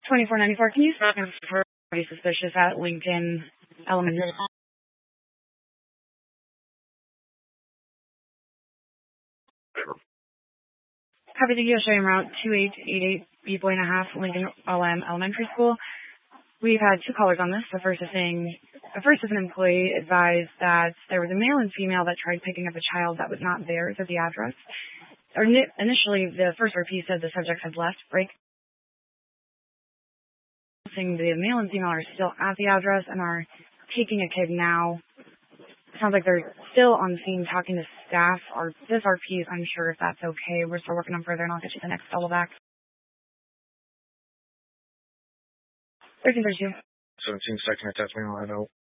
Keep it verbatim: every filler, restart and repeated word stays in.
twenty-four ninety-four, can you stop him for very suspicious at Lincoln Elementary? Copy the Yoshi route two eight eight eight, B boy and a half, Lincoln L M Elementary School. We've had two callers on this. The first is saying, the first is an employee advised that there was a male and female that tried picking up a child that was not theirs at the address. Or initially, the first R P said the subject had left. Break. Saying the male and female are still at the address and are taking a kid now. Sounds like they're still on the scene talking to staff. Or this R P is unsure if that's okay. We're still working on further, and I'll get you the next double back. thirteen thirty-two. seventeen second attachment, I know.